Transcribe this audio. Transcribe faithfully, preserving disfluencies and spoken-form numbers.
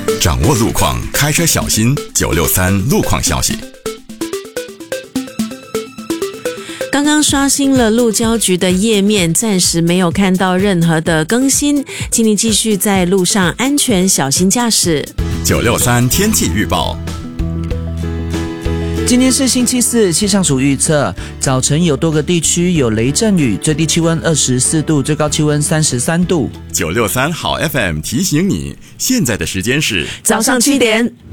掌握路况，开车小心。九六三路况消息。 刚刚刷新了路交局的页面，暂时没有看到任何的更新，请你继续在路上安全小心驾驶。 九六三天气预报。 今天是星期四，气象署预测早晨有多个地区有雷阵雨，最低气温二十四度，最高气温三十三度。 九六三好 F M 提醒你，现在的时间是早上七点。